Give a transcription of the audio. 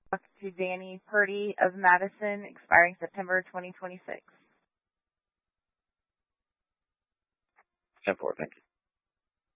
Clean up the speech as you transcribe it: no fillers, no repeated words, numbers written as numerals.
Talk to Danny Purdy of Madison, expiring September 2026. 10-4, thank you.